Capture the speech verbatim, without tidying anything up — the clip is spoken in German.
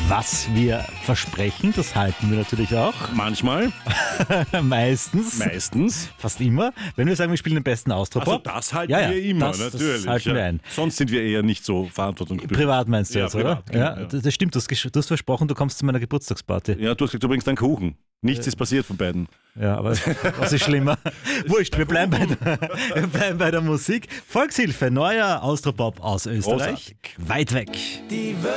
Was wir versprechen, das halten wir natürlich auch. Manchmal. Meistens. Meistens. Fast immer. Wenn wir sagen, wir spielen den besten Austropop. Also das halten ja, ja, wir immer, das, natürlich. Das halten wir ein. Sonst sind wir eher nicht so verantwortungsbewusst. Privat meinst du ja, jetzt, privat, oder? Ja, ja, das stimmt. Du hast, du hast versprochen, du kommst zu meiner Geburtstagsparty. Ja, du hast gesagt, du bringst einen Kuchen. Nichts ja. ist passiert von beiden. Ja, aber was ist schlimmer? Wurscht, wir bleiben, bei der, wir bleiben bei der Musik. Volkshilfe, neuer Austropop aus Österreich. Großartig. Weit weg. Die